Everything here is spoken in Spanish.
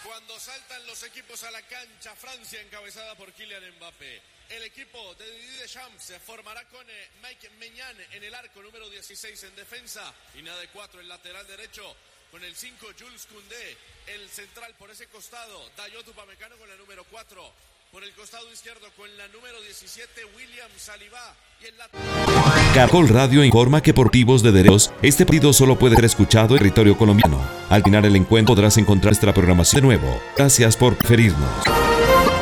Cuando saltan los equipos a la cancha, Francia encabezada por Kylian Mbappé. El equipo de Didier Deschamps se formará con Mike Maignan en el arco, número 16 en defensa. Ina de 4, el lateral derecho. Con el 5, Jules Koundé. El central por ese costado, Dayot Upamecano con la número 4. Por el costado izquierdo con la número 17, William Saliba. Y el Caracol Radio informa que por motivos de derechos, este partido solo puede ser escuchado en territorio colombiano. Al final el encuentro podrás encontrar nuestra programación de nuevo. Gracias por preferirnos.